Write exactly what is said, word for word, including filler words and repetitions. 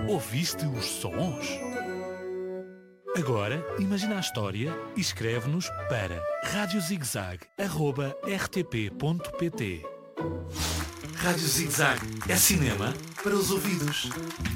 Ouviste os sons? Agora, imagina a história e escreve-nos para radiozigzag arroba r t p ponto p t. Rádio Zig Zag é cinema para os ouvidos.